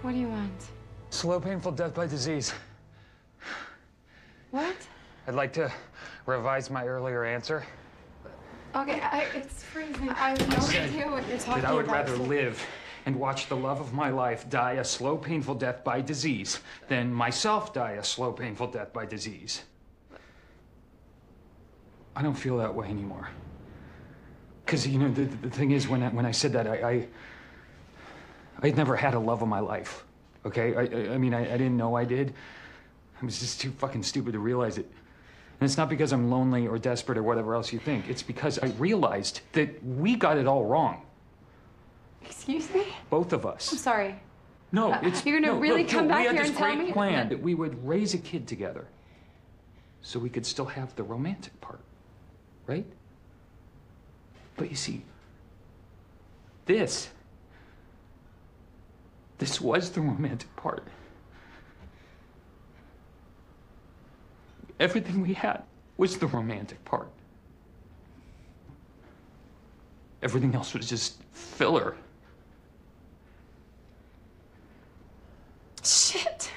What do you want? Slow, painful death by disease. What? I'd like to revise my earlier answer. Okay, it's freezing. I have no idea what you're talking about. That I would rather live and watch the love of my life die a slow, painful death by disease than myself die a slow, painful death by disease. I don't feel that way anymore. Because, you know, the thing is, when I said that, I'd never had a love of my life, okay? I mean, I didn't know I did. I was just too fucking stupid to realize it. And it's not because I'm lonely or desperate or whatever else you think. It's because I realized that we got it all wrong. Excuse me? Both of us. I'm sorry. No, it's... You're gonna really come back here and tell me? We had this great plan that we would raise a kid together so we could still have the romantic part, right? But you see, this was the romantic part. Everything we had was the romantic part. Everything else was just filler. Shit.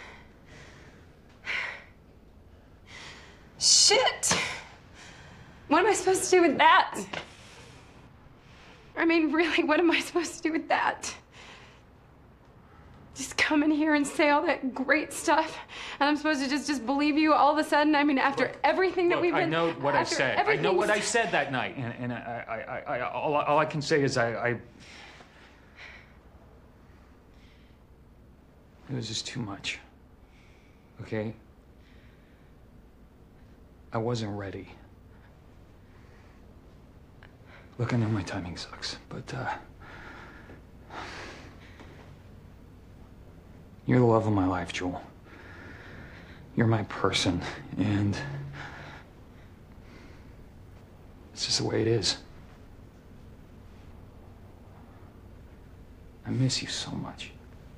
Shit. What am I supposed to do with that? I mean, really, what am I supposed to do with that? Just come in here and say all that great stuff, and I'm supposed to just believe you all of a sudden? I mean, after everything that we've been... I know what I said. I know what I said that night, and all I can say is it was just too much, okay? I wasn't ready. Look, I know my timing sucks, but, you're the love of my life, Jewel. You're my person, and it's just the way it is. I miss you so much.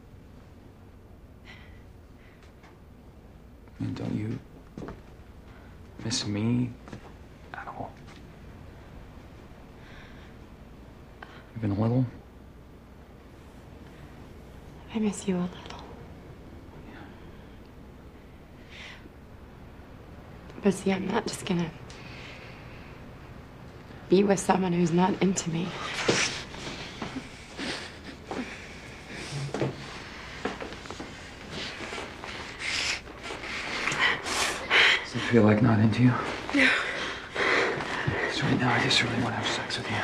And don't you miss me at all? Even a little? I miss you a little. But see, I'm not just gonna be with someone who's not into me. Does it feel like not into you? No. So right now, I just really want to have sex with you.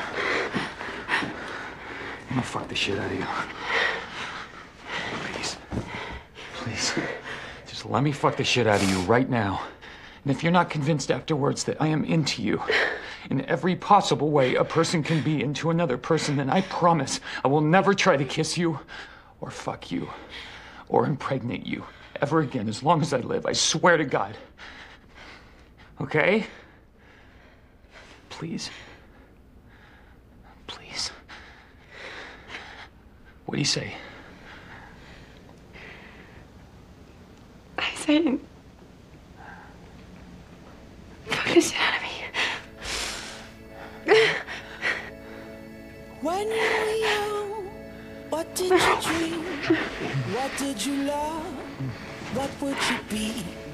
I'm gonna fuck the shit out of you. Please. Please. Just let me fuck the shit out of you right now. And if you're not convinced afterwards that I am into you in every possible way a person can be into another person, then I promise I will never try to kiss you or fuck you or impregnate you ever again as long as I live. I swear to God. Okay? Please. Please. What do you say? I say... fuck the shit out of me. When you were young, what did you dream? What did you love? What would you be?